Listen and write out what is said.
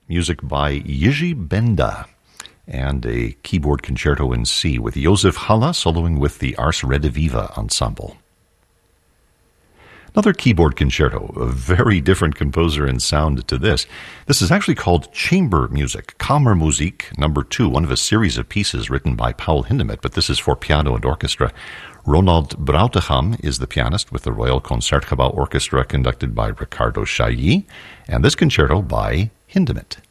music by Jiří Benda, and a keyboard concerto in C with Josef Halla soloing with the Ars Rediviva ensemble. Another keyboard concerto, a very different composer and sound to this. This is actually called Chamber Music, Kammermusik No. 2, one of a series of pieces written by Paul Hindemith, but this is for piano and orchestra. Ronald Brautigam is the pianist with the Royal Concertgebouw Orchestra conducted by Ricardo Chailly, and this concerto by Hindemith.